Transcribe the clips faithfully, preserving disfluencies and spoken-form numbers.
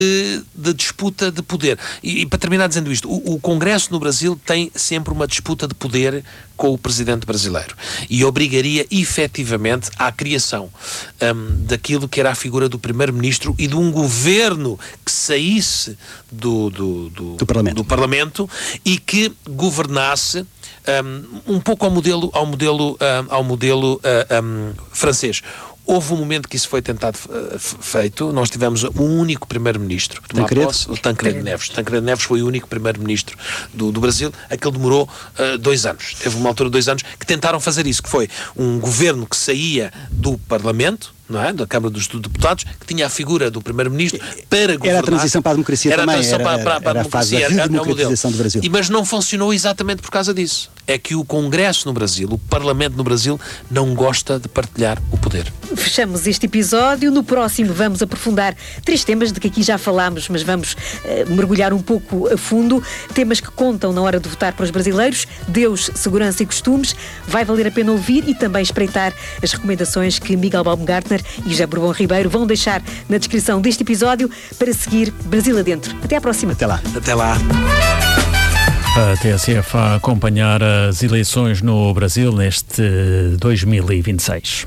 de disputa de poder. E, e para terminar dizendo isto, o, o Congresso no Brasil tem sempre uma disputa de poder com o presidente brasileiro e obrigaria efetivamente à criação um, daquilo que era a figura do primeiro-ministro e de um governo que saísse do, do, do, do, parlamento. do Parlamento e que governasse um, um pouco ao modelo, ao modelo, um, ao modelo uh, um, francês. Houve um momento que isso foi tentado uh, feito. Nós tivemos um único primeiro-ministro, o Tancredo Neves. Tancredo Neves foi o único primeiro-ministro do, do Brasil. Aquele demorou uh, dois anos. Teve uma altura de dois anos que tentaram fazer isso, que foi um governo que saía do Parlamento, não é? Da Câmara dos Deputados, que tinha a figura do primeiro-ministro para governar. Era a transição para a democracia era também. A transição era, para, para, para era a democracia. a fase da redemocratização do Brasil. E, mas não funcionou exatamente por causa disso. É que o Congresso no Brasil, o Parlamento no Brasil, não gosta de partilhar o poder. Fechamos este episódio. No próximo vamos aprofundar três temas de que aqui já falámos, mas vamos uh, mergulhar um pouco a fundo. Temas que contam na hora de votar para os brasileiros. Deus, segurança e costumes. Vai valer a pena ouvir e também espreitar as recomendações que Miguel Baumgartner e José Bourbon Ribeiro vão deixar na descrição deste episódio para seguir Brasil adentro. Até à próxima. Até lá. Até lá. A T S F a acompanhar as eleições no Brasil neste dois mil e vinte e seis.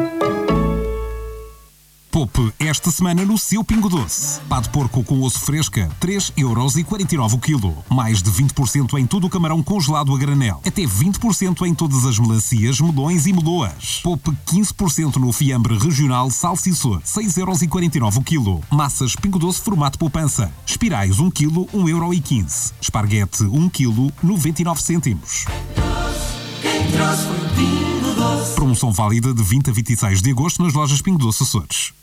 Poupe esta semana no seu Pingo Doce. Pá de porco com osso fresca, três euros e quarenta e nove o quilo. Mais de vinte por cento em todo o camarão congelado a granel. Até vinte por cento em todas as melancias, melões e meloas. Poupe quinze por cento no fiambre regional Salsiçô, seis euros e quarenta e nove o quilo. Massas Pingo Doce formato poupança. Espirais um quilo, um euro e quinze. Esparguete um quilo, noventa e nove cêntimos. Promoção válida de vinte a vinte e seis de agosto nas lojas Pingo Doce Açores.